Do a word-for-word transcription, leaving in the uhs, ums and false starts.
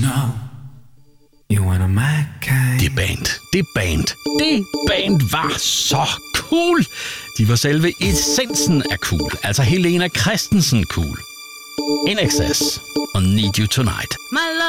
know you wanna my kind. Det band, det band, det band var så cool. De var selve essensen af cool. Altså Helena Christensen cool. In Excess og Need You Tonight.